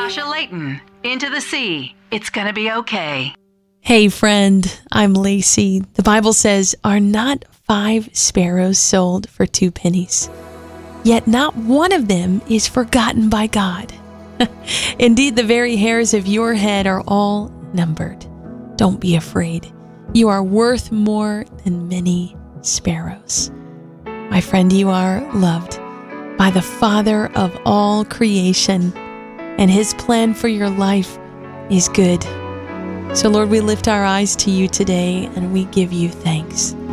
Sasha Layton, Into the Sea. It's gonna be okay. Hey friend, I'm Lacey. The Bible says, "Are not 5 sparrows sold for 2 pennies? Yet not one of them is forgotten by God." Indeed, the very hairs of your head are all numbered. Don't be afraid. You are worth more than many sparrows. My friend, you are loved by the Father of all creation, and His plan for your life is good. So Lord, we lift our eyes to you today and we give you thanks.